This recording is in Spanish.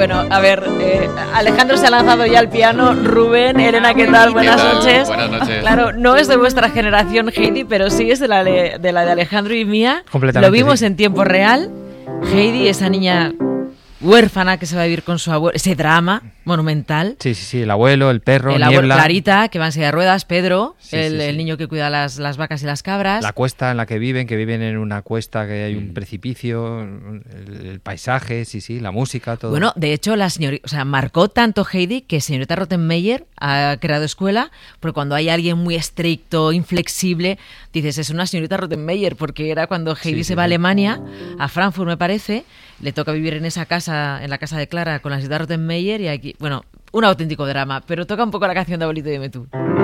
Bueno, a ver, Alejandro se ha lanzado ya al piano. Rubén, Elena, ¿qué tal? Buenas noches. Buenas noches. Claro, no es de vuestra generación, Heidi, pero sí es de la de Alejandro y mía. Completamente. Lo vimos sí. en tiempo real. Heidi, esa niña huérfana que se va a vivir con su abuelo, ese drama monumental. Sí, el abuelo, el perro, El abuelo, Niebla. Clarita, que va en silla de ruedas, Pedro, Sí, el niño que cuida las vacas y las cabras. La cuesta en la que viven en una cuesta que hay un precipicio, el paisaje, la música, todo. Bueno, de hecho, marcó tanto Heidi que señorita Rottenmeier ha creado escuela, porque cuando hay alguien muy estricto, inflexible, dices, es una señorita Rottenmeier, porque era cuando Heidi se va a Alemania, a Frankfurt me parece, le toca vivir en esa casa, en la casa de Clara, con la señorita Rottenmeier, y aquí, bueno, un auténtico drama, pero toca un poco la canción de Abuelito Dime Tú.